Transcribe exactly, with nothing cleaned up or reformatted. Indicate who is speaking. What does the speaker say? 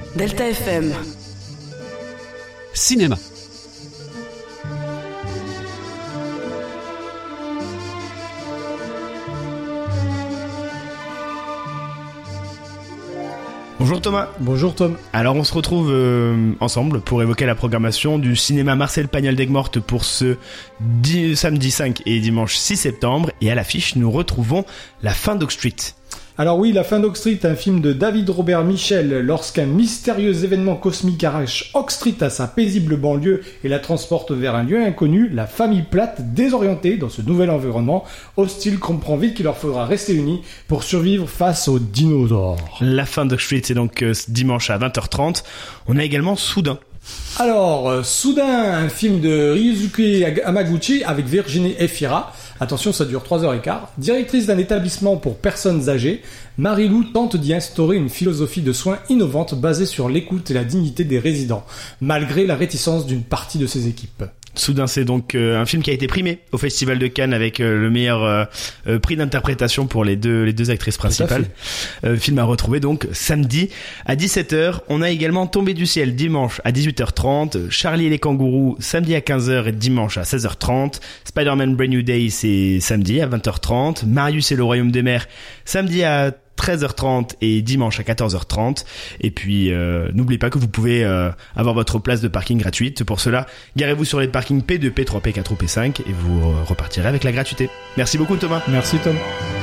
Speaker 1: Delta F M.
Speaker 2: Cinéma.
Speaker 3: Bonjour Thomas.
Speaker 4: Bonjour Tom.
Speaker 3: Alors on se retrouve euh, ensemble pour évoquer la programmation du cinéma Marcel Pagnol d'Aigues-Mortes pour ce di- samedi cinq et dimanche six septembre. Et à l'affiche, nous retrouvons La fin d'Oak Street.
Speaker 4: Alors oui, La fin d'Oak Street, un film de David Robert Mitchell. Lorsqu'un mystérieux événement cosmique arrache Oak Street à sa paisible banlieue et la transporte vers un lieu inconnu, la famille Platt, désorientée dans ce nouvel environnement hostile, comprend vite qu'il leur faudra rester unis pour survivre face aux dinosaures.
Speaker 3: La fin d'Oak Street, c'est donc euh, dimanche à vingt heures trente. On a également Soudain.
Speaker 4: Alors, euh, Soudain, un film de Ryusuke Hamaguchi avec Virginie Efira. Attention, ça dure trois heures quinze. Directrice d'un établissement pour personnes âgées, Marie-Lou tente d'y instaurer une philosophie de soins innovante basée sur l'écoute et la dignité des résidents, malgré la réticence d'une partie de ses équipes.
Speaker 3: Soudain, c'est donc euh, un film qui a été primé au Festival de Cannes avec euh, le meilleur euh, euh, prix d'interprétation pour les deux les deux actrices principales. Euh, film à retrouver donc samedi à dix-sept heures. On a également Tombé du ciel dimanche à dix-huit heures trente, Charlie et les kangourous samedi à quinze heures et dimanche à seize heures trente, Spider-Man Brand New Day c'est samedi à vingt heures trente, Marius et le royaume des mers samedi à treize heures trente et dimanche à quatorze heures trente. Et puis euh, n'oubliez pas que vous pouvez euh, avoir votre place de parking gratuite. Pour cela, garez-vous sur les parkings P deux, P trois, P quatre ou P cinq et vous euh, repartirez avec la gratuité. Merci beaucoup Thomas.
Speaker 4: Merci Tom.